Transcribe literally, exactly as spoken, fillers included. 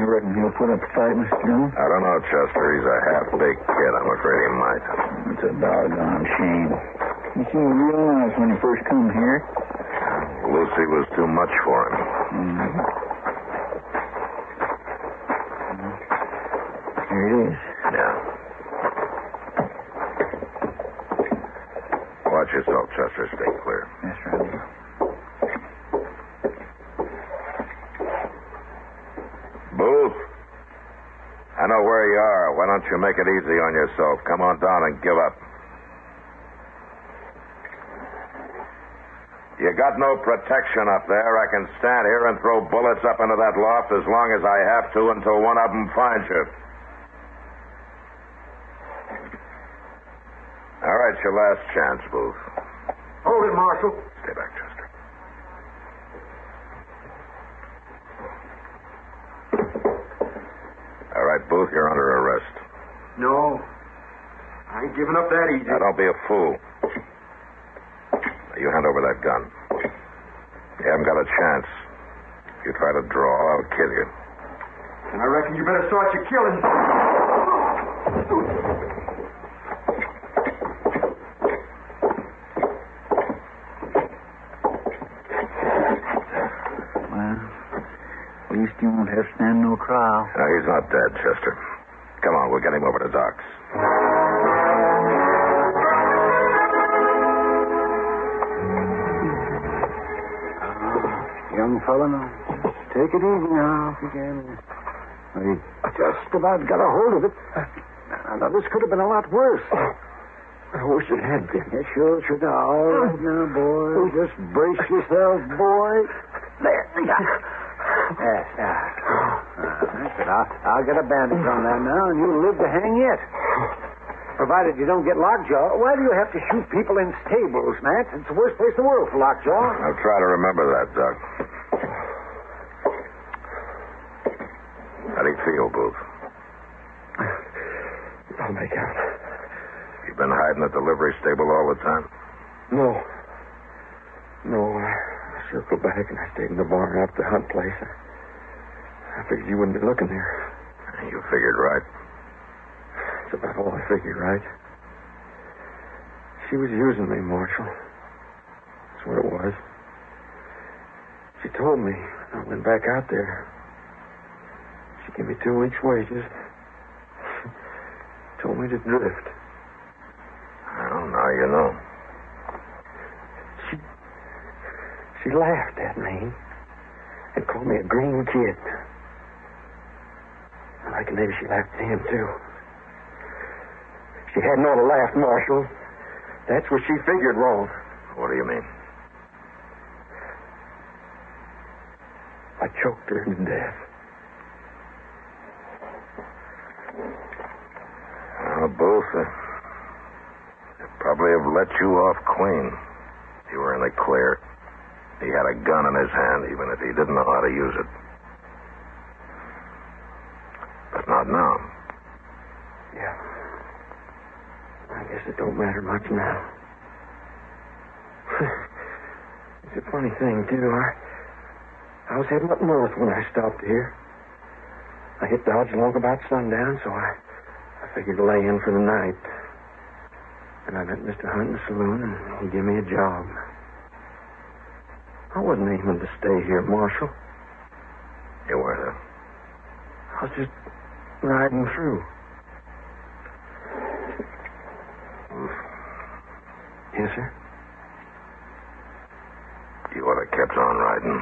reckon he'll put up a fight, Mister Dillon? I don't know, Chester. He's a half-baked kid. I'm afraid he might. It's a doggone shame. He seemed real nice when he first come here. Lucy was too much for him. Mm-hmm. Here it is. Yeah. Watch yourself, Chester. Stay clear. Yes, right. Booth. I know where you are. Why don't you make it easy on yourself? Come on down and give up. You got no protection up there. I can stand here and throw bullets up into that loft as long as I have to until one of them finds you. All right, your last chance, Booth. Hold it, Marshal. Stay back, Chester. All right, Booth, you're under arrest. No. I ain't giving up that easy. Now, don't be a fool. Now, you hand over that gun. You haven't got a chance. If you try to draw, I'll kill you. And I reckon you better start your killing. At least you won't have to stand no trial. No, he's not dead, Chester. Come on, we'll get him over to Doc's. Uh, young fella, now, just take it easy now, if you can. I just about got a hold of it. Now, this could have been a lot worse. I wish it had been. Yeah, sure, sure. Now, all right now, boy. Just brace yourself, boy. There. Yes, yeah. Uh, that's it. I'll, I'll get a bandage on that now, and you'll live to hang yet. Provided you don't get lockjaw. Why do you have to shoot people in stables, Matt? It's the worst place in the world for lockjaw. I'll try to remember that, Doc. How do you feel, Booth? I'll make out. You've been hiding at the livery stable all the time? No. No, I circled back and I stayed in the barn out at the hunt place. I, I figured you wouldn't be looking there. You figured right. That's about all I figured, right? She was using me, Marshal. That's what it was. She told me. I went back out there. She gave me two weeks' wages. Told me to drift. Well, now you know. She she laughed at me and called me a green kid. I reckon maybe she laughed at him, too. She hadn't ought to laugh, Marshal. That's what she figured wrong. What do you mean? I choked her to death. Well, both uh, they probably have let you off clean. You were in the clear. He had a gun in his hand, even if he didn't know how to use it. But not now. Yeah. I guess it don't matter much now. It's a funny thing, too. I, I was heading up north when I stopped here. I hit Dodge long about sundown, so I, I figured to lay in for the night. And I met Mister Hunt in the saloon, and he gave me a job. I wasn't aiming to stay here, Marshal. You weren't, huh? I was just riding through. Yes, sir? You ought to have kept on riding.